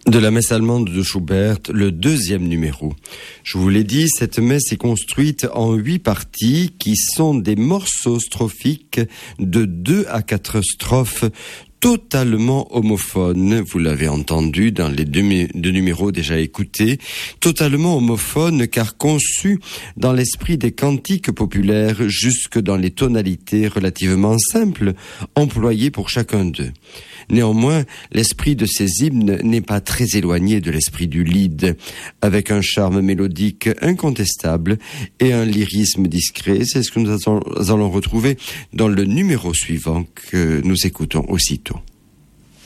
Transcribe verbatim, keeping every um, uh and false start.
De la messe allemande de Schubert, le deuxième numéro. Je vous l'ai dit, cette messe est construite en huit parties qui sont des morceaux strophiques de deux à quatre strophes totalement homophones, vous l'avez entendu dans les deux, deux numéros déjà écoutés, totalement homophones car conçus dans l'esprit des cantiques populaires jusque dans les tonalités relativement simples employées pour chacun d'eux. Néanmoins, l'esprit de ces hymnes n'est pas très éloigné de l'esprit du Lied, avec un charme mélodique incontestable et un lyrisme discret. C'est ce que nous allons retrouver dans le numéro suivant que nous écoutons aussitôt.